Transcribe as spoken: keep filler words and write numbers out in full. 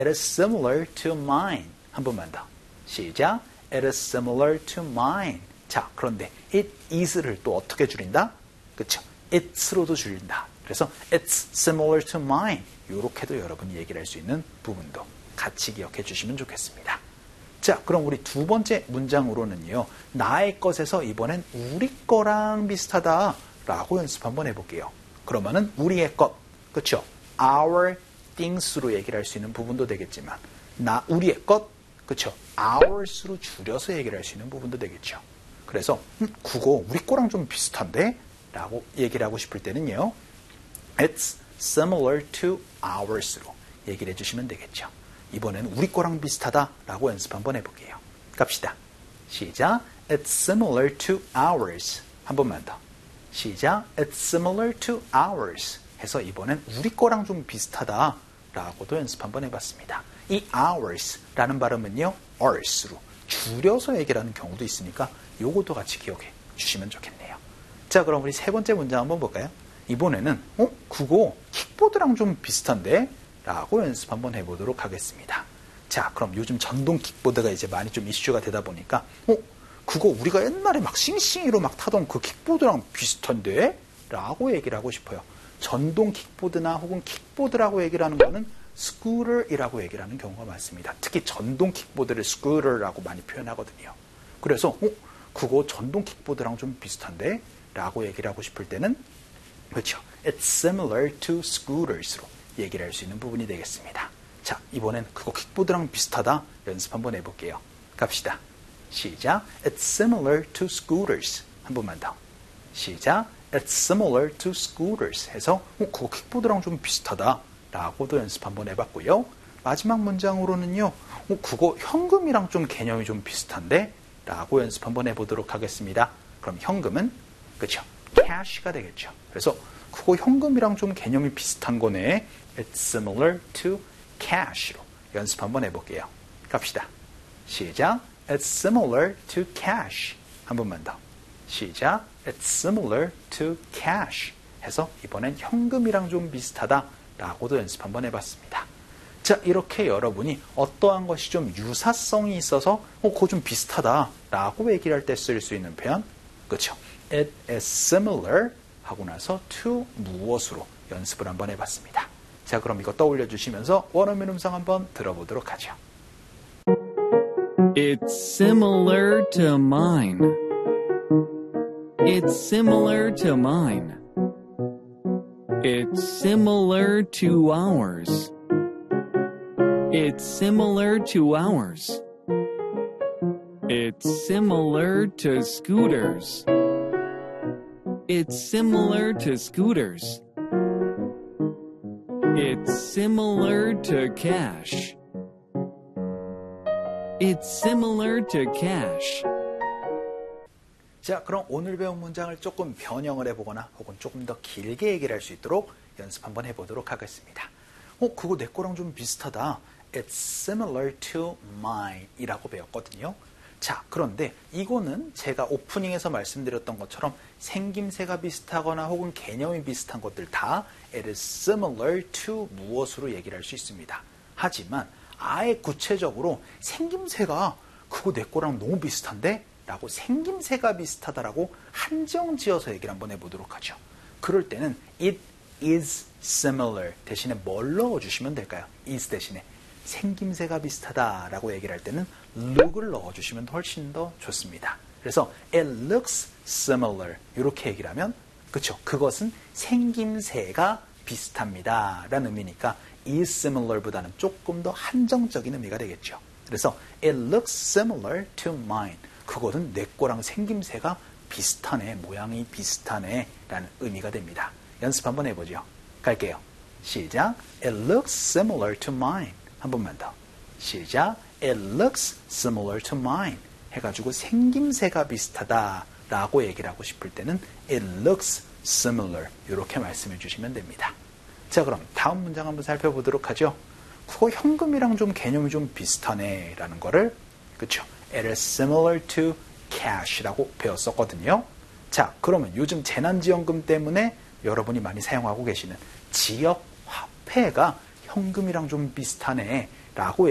It is similar to mine. 한 번만 더. 시작. It is similar to mine. 자, 그런데 it is를 또 어떻게 줄인다? 그쵸? it's로도 줄인다. 그래서 it's similar to mine. 이렇게도 여러분이 얘기를 할 수 있는 부분도 같이 기억해 주시면 좋겠습니다. 자, 그럼 우리 두 번째 문장으로는요. 나의 것에서 이번엔 우리 거랑 비슷하다라고 연습 한번 해볼게요. 그러면은 우리의 것, 그쵸? our things로 얘기를 할 수 있는 부분도 되겠지만 나 우리의 것, 그쵸? ours로 줄여서 얘기를 할 수 있는 부분도 되겠죠. 그래서 음, 그거 우리 거랑 좀 비슷한데? 라고 얘기를 하고 싶을 때는요. It's similar to ours로 얘기를 해주시면 되겠죠. 이번에는 우리 거랑 비슷하다라고 연습 한번 해볼게요. 갑시다. 시작. It's similar to ours. 한 번만 더. 시작. It's similar to ours. 해서 이번엔 우리 거랑 좀 비슷하다라고도 연습 한번 해봤습니다. 이 ours라는 발음은요. ours로 줄여서 얘기를 하는 경우도 있으니까 요것도 같이 기억해 주시면 좋겠네요. 자, 그럼 우리 세 번째 문장 한번 볼까요? 이번에는 어? 그거 킥보드랑 좀 비슷한데? 라고 연습 한번 해보도록 하겠습니다. 자, 그럼 요즘 전동 킥보드가 이제 많이 좀 이슈가 되다 보니까 어? 그거 우리가 옛날에 막 싱싱이로 막 타던 그 킥보드랑 비슷한데? 라고 얘기를 하고 싶어요. 전동 킥보드나 혹은 킥보드라고 얘기를 하는 거는 스쿠터이라고 얘기를 하는 경우가 많습니다. 특히 전동 킥보드를 스쿠터라고 많이 표현하거든요. 그래서 어? 그거 전동 킥보드랑 좀 비슷한데? 라고 얘기를 하고 싶을 때는 그렇죠. It's similar to scooters로 얘기를 할 수 있는 부분이 되겠습니다. 자, 이번엔 그거 킥보드랑 비슷하다 연습 한번 해볼게요. 갑시다. 시작. It's similar to scooters. 한 번만 더. 시작. It's similar to scooters 해서 어, 그거 킥보드랑 좀 비슷하다 라고도 연습 한번 해봤고요. 마지막 문장으로는요. 어, 그거 현금이랑 좀 개념이 좀 비슷한데? 라고 연습 한번 해보도록 하겠습니다. 그럼 현금은 그렇죠. cash가 되겠죠. 그래서 그거 현금이랑 좀 개념이 비슷한 거네. It's similar to cash로 연습 한번 해볼게요. 갑시다. 시작. It's similar to cash. 한 번만 더. 시작. It's similar to cash 해서 이번엔 현금이랑 좀 비슷하다라고도 연습 한번 해봤습니다. 자, 이렇게 여러분이 어떠한 것이 좀 유사성이 있어서 어, 그거 좀 비슷하다라고 얘기를 할 때 쓸 수 있는 표현. 그렇죠. It is similar 하고 나서 to 무엇으로 연습을 한번 해봤습니다. 자, 그럼 이거 떠올려 주시면서 원어민 음성 한번 들어보도록 하죠. It's similar to mine. It's similar to mine. It's similar to ours. It's similar to ours. It's similar to scooters. It's similar to scooters. It's similar to cash. It's similar to cash. 자, 그럼 오늘 배운 문장을 조금 변형을 해보거나 혹은 조금 더 길게 얘기를 할 수 있도록 연습 한번 해보도록 하겠습니다. 어, 그거 내 거랑 좀 비슷하다. It's similar to mine 이라고 배웠거든요. 자, 그런데 이거는 제가 오프닝에서 말씀드렸던 것처럼 생김새가 비슷하거나 혹은 개념이 비슷한 것들 다 it is similar to 무엇으로 얘기를 할 수 있습니다. 하지만 아예 구체적으로 생김새가 그거 내 거랑 너무 비슷한데? 라고 생김새가 비슷하다라고 한정 지어서 얘기를 한번 해보도록 하죠. 그럴 때는 it is similar 대신에 뭘 넣어주시면 될까요? is 대신에 생김새가 비슷하다라고 얘기를 할 때는 look을 넣어주시면 훨씬 더 좋습니다. 그래서 it looks similar 이렇게 얘기를 하면 그렇죠. 그것은 생김새가 비슷합니다 라는 의미니까 is similar보다는 조금 더 한정적인 의미가 되겠죠. 그래서 it looks similar to mine 그거는 내 거랑 생김새가 비슷하네, 모양이 비슷하네 라는 의미가 됩니다. 연습 한번 해보죠. 갈게요. 시작. It looks similar to mine. 한 번만 더. 시작. It looks similar to mine. 해가지고 생김새가 비슷하다 라고 얘기를 하고 싶을 때는 It looks similar. 이렇게 말씀해 주시면 됩니다. 자, 그럼 다음 문장 한번 살펴보도록 하죠. 그거 현금이랑 좀 개념이 좀 비슷하네 라는 거를 그쵸? It is similar to cash라고 배웠었거든요. 자, 그러면 요즘 재난지원금 때문에 여러분이 많이 사용하고 계시는 지역 화폐가 현금이랑 좀 비슷하네 라고